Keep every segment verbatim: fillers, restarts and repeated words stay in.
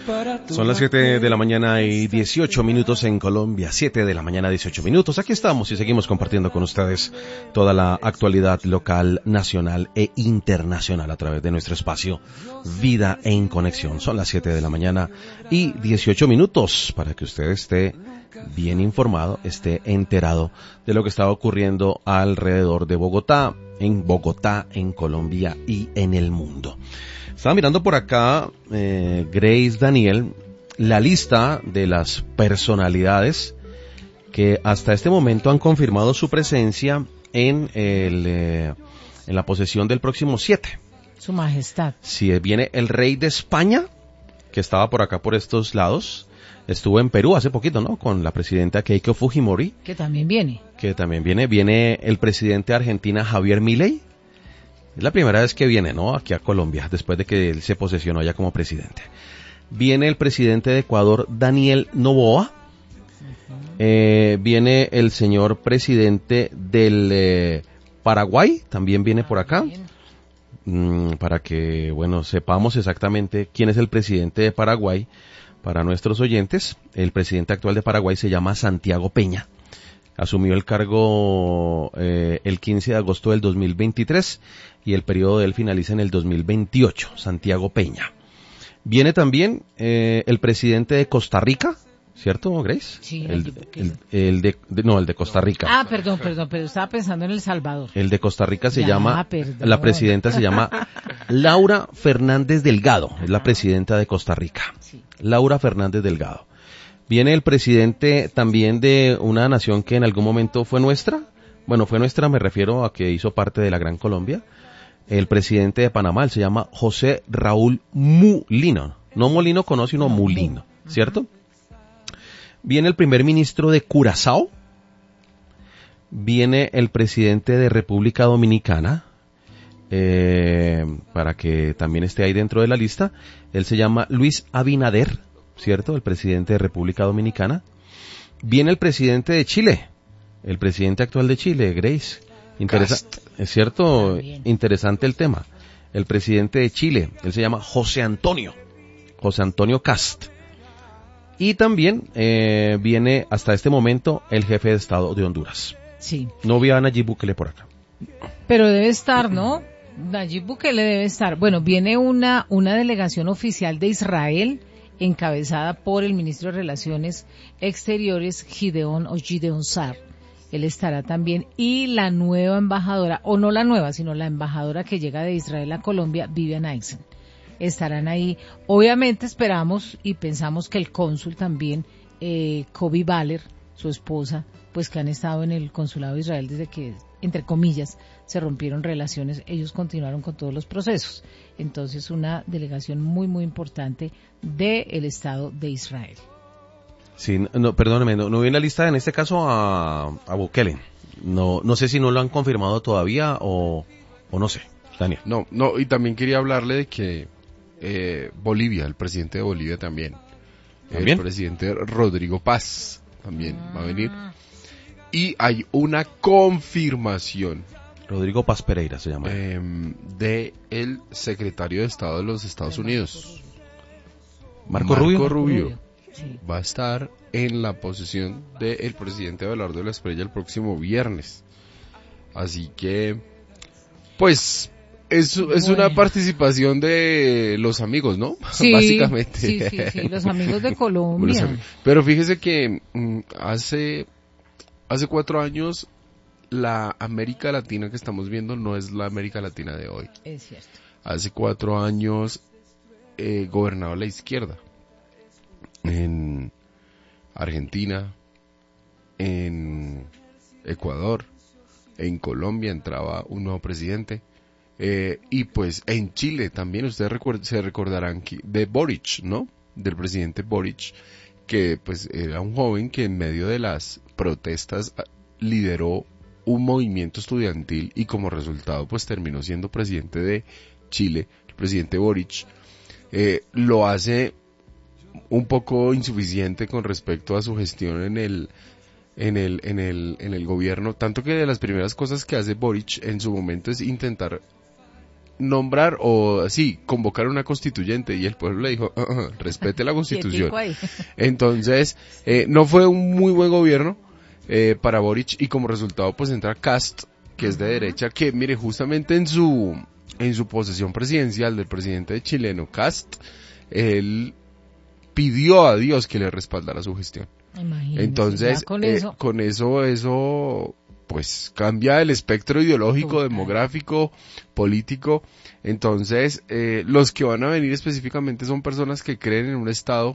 Son las siete de la mañana y dieciocho minutos en Colombia, siete de la mañana dieciocho minutos. Aquí estamos y seguimos compartiendo con ustedes toda la actualidad local, nacional e internacional a través de nuestro espacio Vida en Conexión. Son las siete de la mañana y dieciocho minutos para que usted esté bien informado, esté enterado de lo que está ocurriendo alrededor de Bogotá, en Bogotá, en Colombia y en el mundo. Estaba mirando por acá, eh, Grace Daniel, la lista de las personalidades que hasta este momento han confirmado su presencia en el eh, en la posesión del próximo siete. Su Majestad. Si viene el rey de España, que estaba por acá por estos lados, estuvo en Perú hace poquito, ¿no? Con la presidenta Keiko Fujimori. Que también viene. Que también viene, viene el presidente de Argentina, Javier Milei. Es la primera vez que viene, ¿no? Aquí a Colombia, después de que él se posesionó ya como presidente. Viene el presidente de Ecuador, Daniel Noboa. Uh-huh. Eh, viene el señor presidente del eh, Paraguay, también viene por acá. Mm, para que, bueno, sepamos exactamente quién es el presidente de Paraguay. Para nuestros oyentes, el presidente actual de Paraguay se llama Santiago Peña. Asumió el cargo eh, el quince de agosto del dos mil veintitrés y el periodo de él finaliza en el dos mil veintiocho. Santiago Peña. Viene también eh, el presidente de Costa Rica, ¿cierto, Grace? Sí. El, el, el de, de, no, el de Costa Rica. Ah, perdón, perdón, pero estaba pensando en El Salvador. El de Costa Rica se ya, llama, perdón. La presidenta se llama Laura Fernández Delgado, es la presidenta de Costa Rica. Sí. Laura Fernández Delgado. Viene el presidente también de una nación que en algún momento fue nuestra. Bueno, fue nuestra, me refiero a que hizo parte de la Gran Colombia. El presidente de Panamá, él se llama José Raúl Mulino. No Molino Cono, sino Mulino, ¿cierto? Viene el primer ministro de Curazao. Viene el presidente de República Dominicana. Eh, para que también esté ahí dentro de la lista. Él se llama Luis Abinader, ¿cierto? El presidente de República Dominicana. Viene el presidente de Chile, el presidente actual de Chile, Grace. Interesa- es cierto, También. Interesante el tema. El presidente de Chile, él se llama José Antonio, José Antonio Cast. Y también eh, viene hasta este momento el jefe de Estado de Honduras. Sí. No vi a Nayib Bukele por acá. Pero debe estar, ¿no? Nayib Bukele debe estar. Bueno, viene una, una delegación oficial de Israel encabezada por el ministro de Relaciones Exteriores, Gideon o Gideon Sar. Él estará también. Y la nueva embajadora, o no la nueva, sino la embajadora que llega de Israel a Colombia, Vivian Eisen. Estarán ahí. Obviamente esperamos y pensamos que el cónsul también, eh, Kobe Baller, su esposa, pues que han estado en el consulado de Israel desde que, entre comillas, se rompieron relaciones, ellos continuaron con todos los procesos. Entonces, una delegación muy, muy importante del Estado de Israel. Sí, no, perdóneme, no, no vi en la lista en este caso a, a Bukele. No, no sé si no lo han confirmado todavía o, o no sé. Daniel. No, no, y también quería hablarle de que eh, Bolivia, el presidente de Bolivia también, ¿También? el presidente Rodrigo Paz también va a venir. Y hay una confirmación Rodrigo Paz Pereira se llama. eh, de el secretario de Estado de los Estados Unidos, Marco, Marco Rubio. Rubio Sí. va a estar en la posesión del presidente Abelardo de la Espriella el próximo viernes. Así que, pues, es, es Bueno. una participación de los amigos, ¿no? Sí, básicamente. Sí, sí, sí, los amigos de Los Colombia. amigos. Pero fíjese que mm, hace, hace cuatro años la América Latina que estamos viendo no es la América Latina de hoy. Es cierto. Hace cuatro años eh, gobernaba la izquierda. En Argentina, en Ecuador, en Colombia entraba un nuevo presidente. Eh, y pues en Chile también ustedes recuer- se recordarán que, de Boric, ¿no? Del presidente Boric, que pues era un joven que en medio de las protestas lideró un movimiento estudiantil y como resultado pues terminó siendo presidente de Chile. El presidente Boric eh, lo hace un poco insuficiente con respecto a su gestión en el en el en el en el gobierno, tanto que de las primeras cosas que hace Boric en su momento es intentar nombrar o sí, convocar una constituyente y el pueblo le dijo, uh, uh, respete la constitución. Entonces, eh, no fue un muy buen gobierno eh, para Boric y como resultado pues entra Kast, que es de derecha, que mire, justamente en su en su posesión presidencial del presidente chileno Kast, él pidió a Dios que le respaldara su gestión. Imagínese, entonces, con, eh, eso... con eso, eso, pues, cambia el espectro ideológico, Total. demográfico, político. Entonces, eh, los que van a venir específicamente son personas que creen en un Estado,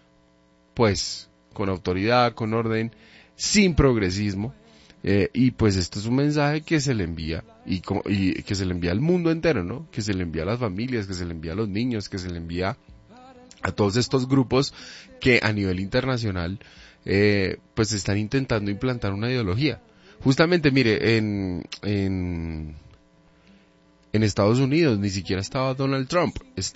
pues, con autoridad, con orden, sin progresismo. Eh, y pues esto es un mensaje que se le envía y, y que se le envía al mundo entero, ¿no? Que se le envía a las familias, que se le envía a los niños, que se le envía a todos estos grupos que a nivel internacional eh, pues están intentando implantar una ideología. Justamente, mire, en, en, en Estados Unidos ni siquiera estaba Donald Trump,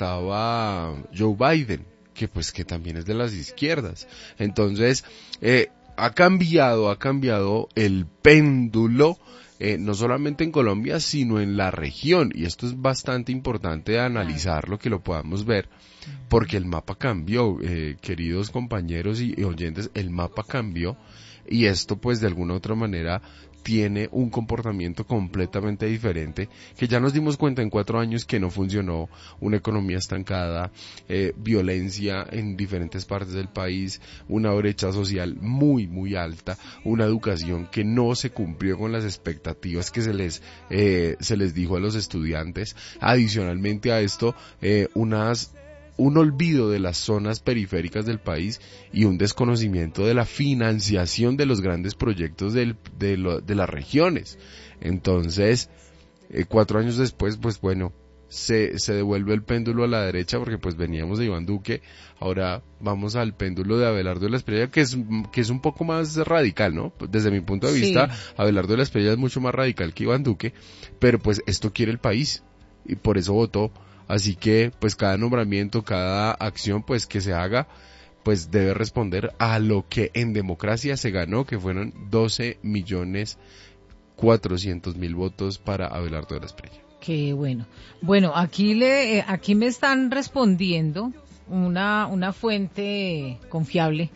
estaba Joe Biden, que pues que también es de las izquierdas. Entonces, eh, ha cambiado, ha cambiado el péndulo, eh, no solamente en Colombia, sino en la región, y esto es bastante importante analizarlo, que lo podamos ver, porque el mapa cambió, eh, queridos compañeros y, y oyentes, el mapa cambió, y esto pues de alguna u otra manera tiene un comportamiento completamente diferente, que ya nos dimos cuenta en cuatro años que no funcionó, una economía estancada, eh, violencia en diferentes partes del país, una brecha social muy muy alta, una educación que no se cumplió con las expectativas que se les eh, se les dijo a los estudiantes. Adicionalmente a esto, eh, unas un olvido de las zonas periféricas del país y un desconocimiento de la financiación de los grandes proyectos del, de, lo, de las regiones. Entonces, eh, cuatro años después, pues bueno, se, se devuelve el péndulo a la derecha porque pues veníamos de Iván Duque, ahora vamos al péndulo de Abelardo de la Espriella, que es, que es un poco más radical, ¿no? Desde mi punto de vista, sí. Abelardo de la Espriella es mucho más radical que Iván Duque, pero pues esto quiere el país y por eso votó. Así que, pues cada nombramiento, cada acción, pues que se haga, pues debe responder a lo que en democracia se ganó, que fueron doce millones cuatrocientos mil votos para Abelardo de la Espriella. Qué bueno. Bueno, aquí le, eh, aquí me están respondiendo una, una fuente confiable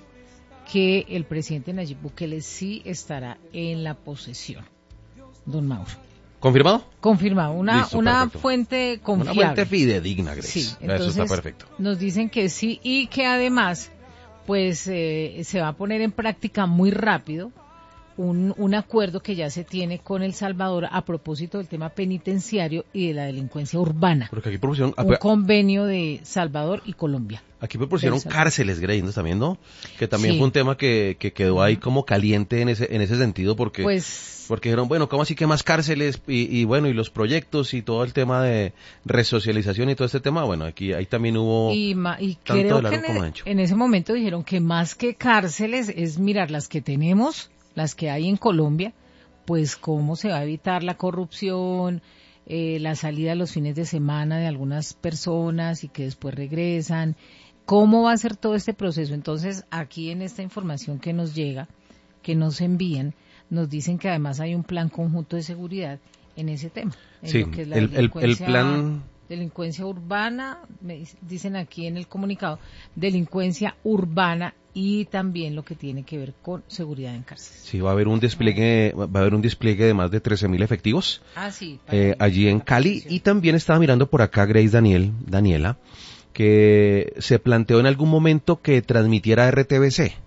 que el presidente Nayib Bukele sí estará en la posesión. Don Mauro. ¿Confirmado? Confirmado, una, Listo, una perfecto. fuente confiable. Una fuente fidedigna, Grace. Sí, entonces eso está perfecto. Nos dicen que sí y que además, pues, eh, se va a poner en práctica muy rápido un, un acuerdo que ya se tiene con El Salvador a propósito del tema penitenciario y de la delincuencia urbana. Porque aquí propusieron... Un convenio de Salvador y Colombia. Aquí propusieron cárceles, Grace, ¿no? También, ¿no? Que también sí. Fue un tema que, que quedó ahí como caliente en ese, en ese sentido porque... Pues... Porque dijeron, bueno, ¿cómo así que más cárceles? Y, y bueno, y los proyectos y todo el tema de resocialización y todo este tema, bueno, aquí ahí también hubo y, ma, y tanto creo de largo que como en, ancho. En ese momento dijeron que más que cárceles es mirar las que tenemos, las que hay en Colombia, pues cómo se va a evitar la corrupción, eh, la salida los fines de semana de algunas personas y que después regresan, cómo va a ser todo este proceso. Entonces, aquí en esta información que nos llega, que nos envían, nos dicen que además hay un plan conjunto de seguridad en ese tema. En sí, lo que es la el, el, el plan... Delincuencia urbana, me dicen aquí en el comunicado, delincuencia urbana y también lo que tiene que ver con seguridad en cárceles. Sí, va a haber un despliegue, va a haber un despliegue de más de trece mil efectivos ah, sí, eh, allí en Cali. Y también estaba mirando por acá Grace Daniel, Daniela, que se planteó en algún momento que transmitiera R T V C.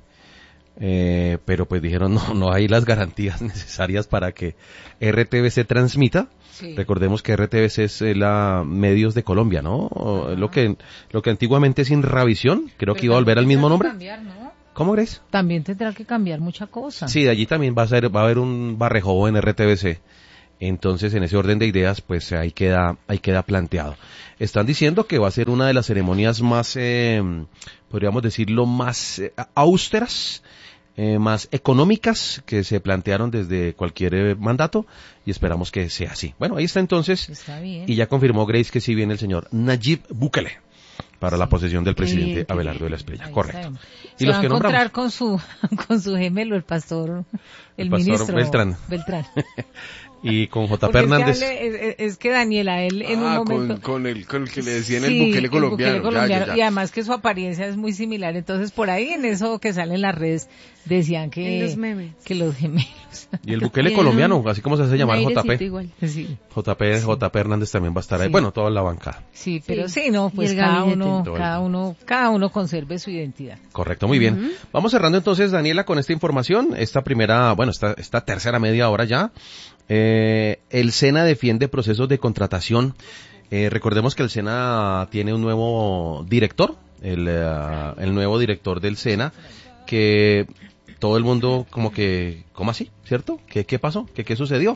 Eh, pero pues dijeron no, no hay las garantías necesarias para que R T V C transmita. Sí. Recordemos que R T V C es eh, la Medios de Colombia, ¿no? Uh-huh. Lo que lo que antiguamente es Inravisión, creo pero que iba a volver al mismo nombre. Cambiar, ¿no? ¿Cómo crees? También tendrá que cambiar mucha cosa. Sí, de allí también va a ser, va a haber un barrejobo en R T V C. Entonces, en ese orden de ideas, pues ahí queda, ahí queda planteado. Están diciendo que va a ser una de las ceremonias más, eh, podríamos decirlo, más eh, austeras, eh, más económicas que se plantearon desde cualquier eh, mandato y esperamos que sea así. Bueno, ahí está entonces. Está bien. Y ya confirmó Grace que sí viene el señor Nayib Bukele para sí. la posesión del presidente sí, Abelardo de la Espriella. Correcto. Y se los va que a encontrar con su, con su gemelo, el pastor, el, el pastor ministro Beltrán. Beltrán. Y con J. Porque Hernández. Es que, hable- es, es que Daniela, él en Ah, un momento... con, con, el, con el que le decían Sí, el Bukele colombiano. Bukele Ya, colombiano, ya, ya. Y además que su apariencia es muy similar. Entonces, por ahí en eso que sale en las redes, decían que... En los memes. Que los gemelos. Y el Bukele Tiene colombiano, un- así como se hace llamar Un J airecito P. igual. Sí, J P, J P Hernández también va a estar ahí. Sí. Bueno, toda la bancada. sí, pero Sí. sí, no, Y pues el cada gabinete. uno, Todo el- cada uno, cada uno conserve su identidad. Correcto, muy bien. Vamos cerrando entonces, Daniela, con esta información. Esta primera, bueno, esta, esta tercera media hora ya. Eh, el SENA defiende procesos de contratación. Eh, recordemos que el SENA tiene un nuevo director, el, eh, el nuevo director del SENA, que todo el mundo como que, ¿cómo así? ¿Cierto? ¿Qué, qué pasó? ¿Qué, qué sucedió?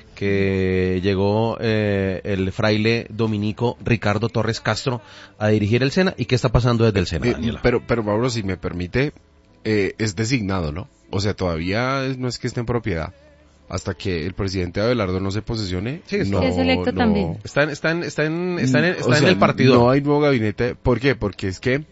Que llegó eh, el fraile dominico Ricardo Torres Castro a dirigir el SENA. ¿Y qué está pasando desde el SENA, Eh, Daniela? pero, pero Mauro, si me permite, eh, es designado, ¿no? O sea, todavía es- no es que esté en propiedad. Hasta que el presidente Abelardo no se posesione, Sí, está. no, Es electo no- también. Está en, está en, está en, está en, Mm, está o en sea, el partido. No hay nuevo gabinete. ¿Por qué? Porque es que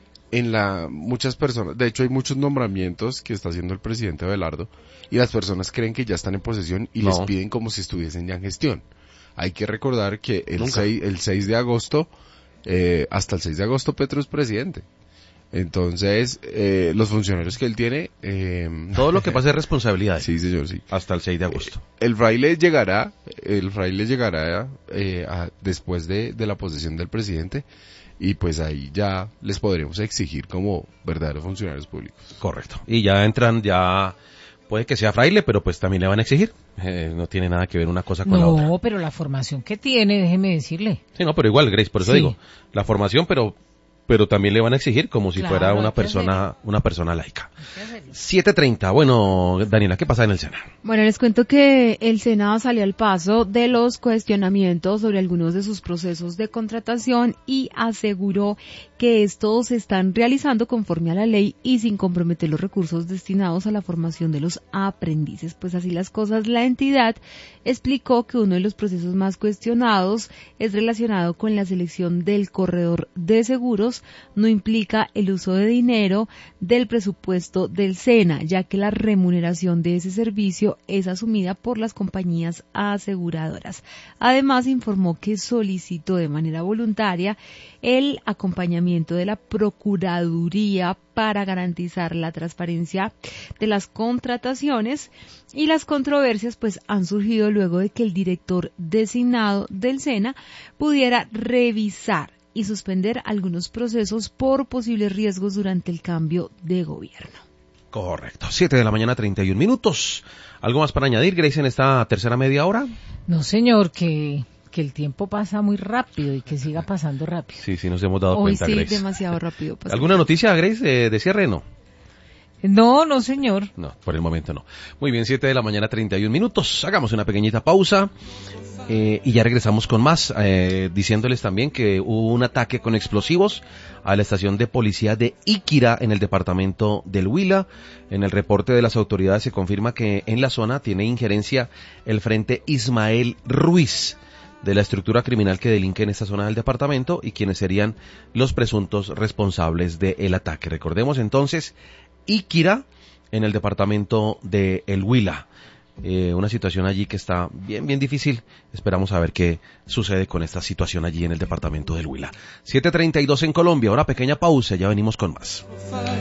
en la muchas personas, de hecho hay muchos nombramientos que está haciendo el presidente Abelardo y las personas creen que ya están en posesión y No. les piden como si estuviesen ya en gestión. Hay que recordar que el, Nunca. seis, el seis de agosto, eh, hasta el seis de agosto Petro es presidente. Entonces, eh, los funcionarios que él tiene... Eh, Todo lo que pasa es responsabilidad. sí, señor, sí. Hasta el seis de agosto. El fraile llegará, el fraile llegará eh, a- después de, de la posesión del presidente y pues ahí ya les podremos exigir como verdaderos funcionarios públicos. Correcto. Y ya entran, ya puede que sea fraile, pero pues también le van a exigir. Eh, no tiene nada que ver una cosa con la otra. No, pero la formación que tiene, déjeme decirle. Sí, no, pero igual, Grace, por eso Sí. digo, la formación, pero pero también le van a exigir como si Claro, fuera hay una que persona una persona laica. siete treinta. Bueno, Daniela, ¿qué pasa en el SENA? Bueno, les cuento que el Senado salió al paso de los cuestionamientos sobre algunos de sus procesos de contratación y aseguró que estos se están realizando conforme a la ley y sin comprometer los recursos destinados a la formación de los aprendices. Pues así las cosas, la entidad explicó que uno de los procesos más cuestionados es relacionado con la selección del corredor de seguros, no implica el uso de dinero del presupuesto del SENA, ya que la remuneración de ese servicio es asumida por las compañías aseguradoras. Además, informó que solicitó de manera voluntaria el acompañamiento de la Procuraduría para garantizar la transparencia de las contrataciones y las controversias pues han surgido luego de que el director designado del SENA pudiera revisar y suspender algunos procesos por posibles riesgos durante el cambio de gobierno. Correcto. siete de la mañana, treinta y un minutos. ¿Algo más para añadir, Grace, en esta tercera media hora? No, señor, que, que el tiempo pasa muy rápido y que siga pasando rápido. Sí, sí, nos hemos dado Hoy cuenta, sí, Grace. demasiado rápido. pasó. ¿Alguna noticia, Grace, de, de cierre? No. No, no, señor. No, por el momento no. Muy bien, siete de la mañana, treinta y un minutos. Hagamos una pequeñita pausa eh, y ya regresamos con más, eh, diciéndoles también que hubo un ataque con explosivos a la estación de policía de Iquira en el departamento del Huila. En el reporte de las autoridades se confirma que en la zona tiene injerencia el frente Ismael Ruiz, de la estructura criminal que delinque en esta zona del departamento y quienes serían los presuntos responsables del ataque. Recordemos entonces, Iquira en el departamento de El Huila. Eh, una situación allí que está bien, bien difícil. Esperamos a ver qué sucede con esta situación allí en el departamento del Huila. siete treinta y dos en Colombia, una pequeña pausa, ya venimos con más.